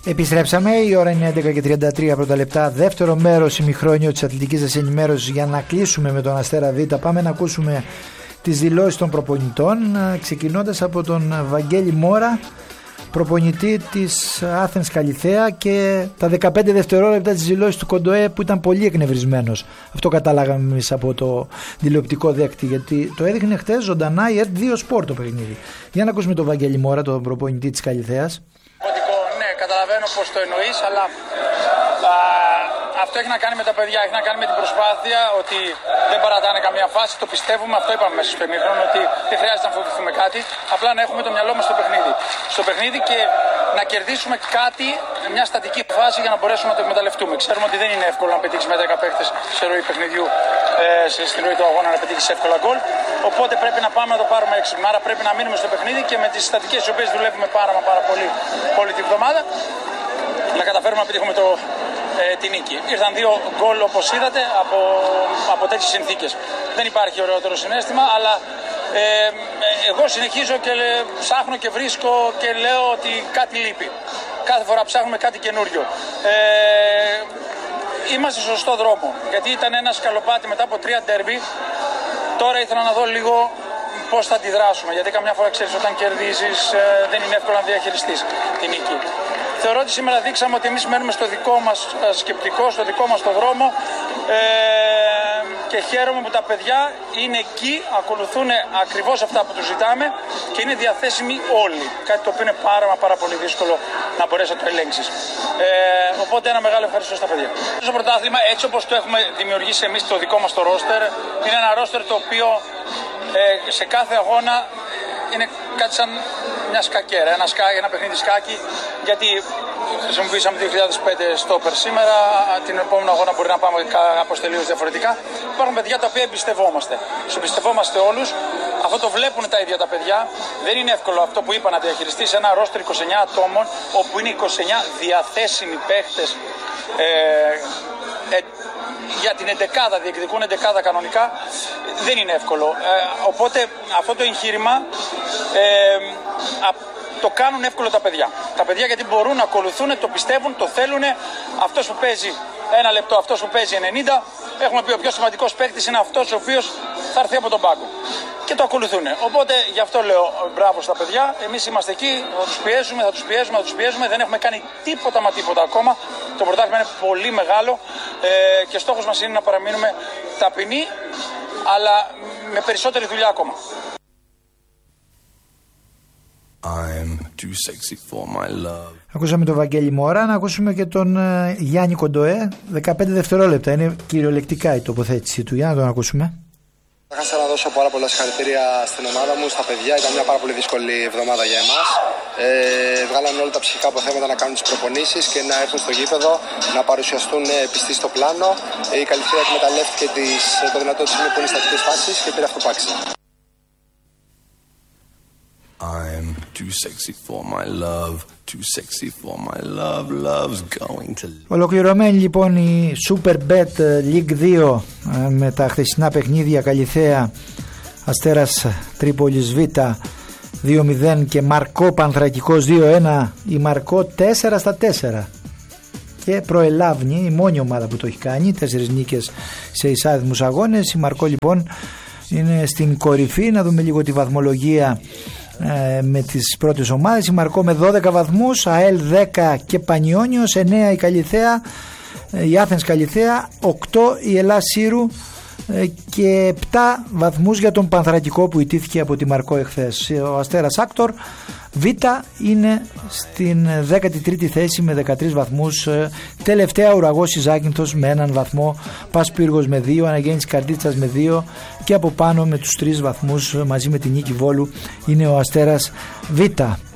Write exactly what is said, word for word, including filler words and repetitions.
Επιστρέψαμε, η ώρα είναι έντεκα και τριάντα τρία πρώτα λεπτά. Δεύτερο μέρος ημιχρόνιο της αθλητικής σας ενημέρωσης για να κλείσουμε με τον Αστέρα Β. Πάμε να ακούσουμε τις δηλώσεις των προπονητών, ξεκινώντας από τον Βαγγέλη Μόρα, προπονητή της Athens Καλιθέα, και τα δεκαπέντε δευτερόλεπτα της δηλώσης του Κοντοέ που ήταν πολύ εκνευρισμένος. Αυτό καταλάγαμε εμείς από το τηλεοπτικό δέκτη, γιατί το έδειχνε χτες ζωντανά η ΕΡΤ δύο Sport το παιχνίδι. Για να ακούσουμε τον Βαγγέλη Μόρα, τον προπονητή της Καλιθέας. Ναι, καταλαβαίνω πως το εννοείς, αλλά α, αυτό έχει να κάνει με τα παιδιά, έχει να κάνει με την προσπάθεια, ότι δεν παρατάνε καμία φάση, το πιστεύουμε, αυτό είπαμε μέσα στο ημίχρονο, ότι δεν χρειάζεται να φοβηθούμε κάτι, απλά να έχουμε το μυαλό μας στο παιχνίδι. Στο παιχνίδι και να κερδίσουμε κάτι, μια στατική φάση για να μπορέσουμε να το εκμεταλλευτούμε. Ξέρουμε ότι δεν είναι εύκολο να πετύχεις με δέκα παίχτες σε ροή παιχνιδιού, ε, στην ροή του αγώνα, να πετύχεις εύκολα γκολ. Οπότε πρέπει να πάμε να το πάρουμε έξυπνα. Άρα πρέπει να μείνουμε στο παιχνίδι και με τις στατικές οι οποίες δουλεύουμε πάρα, μα πάρα πολύ όλη την εβδομάδα, να καταφέρουμε να πετύχουμε το, ε, την νίκη. Ήρθαν δύο γκολ, όπως είδατε, από, από τέτοιες συνθήκες. Δεν υπάρχει ωραιότερο συναίσθημα, αλλά ε, εγώ συνεχίζω και λέ, ψάχνω και βρίσκω και λέω ότι κάτι λείπει. Κάθε φορά ψάχνουμε κάτι καινούριο. Ε, είμαστε στο σωστό δρόμο, γιατί ήταν ένα σκαλοπάτι μετά από τρία ντέρμπι. Τώρα ήθελα να δω λίγο πώς θα αντιδράσουμε, γιατί καμιά φορά ξέρεις, όταν κερδίζεις ε, δεν είναι εύκολο να διαχειριστείς την νίκη. Θεωρώ ότι σήμερα δείξαμε ότι εμείς μένουμε στο δικό μας σκεπτικό, στο δικό μας το δρόμο, ε, και χαίρομαι που τα παιδιά είναι εκεί, ακολουθούν ακριβώς αυτά που τους ζητάμε και είναι διαθέσιμοι όλοι. Κάτι το οποίο είναι πάρα, πάρα πολύ δύσκολο να μπορέσεις να το ελέγξεις. Ε, οπότε ένα μεγάλο ευχαριστώ στα παιδιά. Στο πρωτάθλημα, έτσι όπως το έχουμε δημιουργήσει εμείς το δικό μας το ρόστερ, είναι ένα ρόστερ το οποίο ε, σε κάθε αγώνα είναι κάτι σαν μια σκακέρα, ένα, σκά, ένα παιχνίδι σκάκι, γιατί χρησιμοποιήσαμε δύο χιλιάδες πέντε στόπερ σήμερα, την επόμενη αγώνα μπορεί να πάμε κάπως τελείως διαφορετικά. Υπάρχουν παιδιά τα οποία εμπιστευόμαστε. Τους εμπιστευόμαστε όλους, αυτό το βλέπουν τα ίδια τα παιδιά. Δεν είναι εύκολο αυτό που είπα, να διαχειριστείς ένα ρόστερ είκοσι εννέα ατόμων, όπου είναι είκοσι εννέα διαθέσιμοι παίχτες ε, ε, για την εντεκάδα, διεκδικούν εντεκάδα κανονικά, δεν είναι εύκολο. Ε, οπότε αυτό το εγχείρημα ε, α, το κάνουν εύκολο τα παιδιά. Τα παιδιά γιατί μπορούν να ακολουθούν, το πιστεύουν, το θέλουν. Αυτός που παίζει ένα λεπτό, αυτός που παίζει ενενήντα, έχουμε πει ο πιο σημαντικός παίκτης είναι αυτός ο οποίος θα έρθει από τον πάγκο. Και το ακολουθούν. Οπότε γι' αυτό λέω μπράβο στα παιδιά. Εμείς είμαστε εκεί, θα τους πιέζουμε, θα τους πιέζουμε, θα τους πιέζουμε. Δεν έχουμε κάνει τίποτα μα τίποτα ακόμα. Το πρωτάθλημα είναι πολύ μεγάλο ε, και στόχος μας είναι να παραμείνουμε ταπεινοί, αλλά με περισσότερη δουλειά ακόμα. I'm too sexy for my love. Ακούσαμε τον Βαγγέλη Μόρα, να ακούσουμε και τον uh, Γιάννη Κοντοέ. δεκαπέντε δευτερόλεπτα, είναι κυριολεκτικά η τοποθέτηση του. Για να τον ακούσουμε. Θα να δώσω πάρα πολλά συγχαρητήρια στην ομάδα μου, στα παιδιά. Ήταν μια πάρα πολύ δύσκολη εβδομάδα για εμάς. Ε, βγάλαν όλα τα ψυχικά αποθέματα να κάνουν τις προπονήσεις και να έρθουν στο γήπεδο, να παρουσιαστούν πιστοί στο πλάνο. Η Καλιθέα εκμεταλλεύτηκε τις, το δυνατό της είναι πολύ στατικές φάσεις και πήρε αυτό που άξιζε. I'm too sexy for my love, too sexy for my love, love's going to... Ολοκληρωμένη λοιπόν η Superbet League δύο με τα χθεσινά παιχνίδια Καλιθέα Αστέρας Τρίπολης Β δύο μηδέν και Μαρκό Πανθρακικός δύο ένα, η Μαρκό τέσσερα στα τέσσερα και προελάβνει, η μόνη ομάδα που το έχει κάνει, τέσσερις νίκες σε εισάριθμους αγώνες. Η Μαρκό λοιπόν είναι στην κορυφή. Να δούμε λίγο τη βαθμολογία με τις πρώτες ομάδες. Η Μαρκό με δώδεκα βαθμούς, ΑΕΛ δέκα και Πανιόνιος εννέα, η Καλιθέα, η Athens Καλιθέα οκτώ, η Ελλάς Σύρου και επτά βαθμούς για τον Πανθρακικό που ιτήθηκε από τη Μαρκό εχθές. Ο Αστέρας Άκτορ Β είναι στην δέκατη τρίτη θέση με δεκατρείς βαθμούς. Τελευταία Ουραγός η Ζάκυνθος με έναν βαθμό, Πας Πύργος με δύο, Αναγέννης Καρδίτσας με δύο και από πάνω με τους τρεις βαθμούς μαζί με την Νίκη Βόλου είναι ο Αστέρας Β.